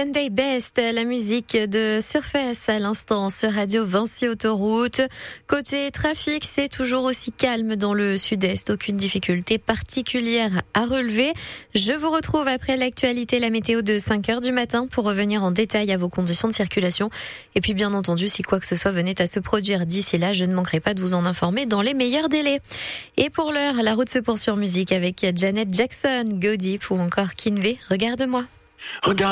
Sunday Best, la musique de Surface à l'instant sur Radio Vinci Autoroute. Côté trafic, c'est toujours aussi calme dans le sud-est. Aucune difficulté particulière à relever. Je vous retrouve après l'actualité, la météo de 5h du matin pour revenir en détail à vos conditions de circulation. Et puis bien entendu, si quoi que ce soit venait à se produire d'ici là, je ne manquerai pas de vous en informer dans les meilleurs délais. Et pour l'heure, la route se poursuit en musique avec Janet Jackson, Go Deep ou encore Kinvey, Regarde-moi. Regarde